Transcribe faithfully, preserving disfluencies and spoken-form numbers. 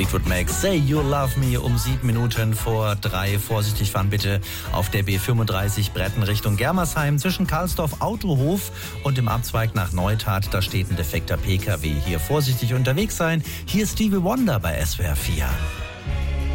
Fleetwood Mac, Say You Love Me um sieben Minuten vor drei. Vorsichtig fahren bitte auf der B fünfunddreißig Bretten Richtung Germersheim zwischen Karlsdorf Autohof und dem Abzweig nach Neustadt. Da steht ein defekter P K W. Hier vorsichtig unterwegs sein. Hier ist Stevie Wonder bei S W R vier.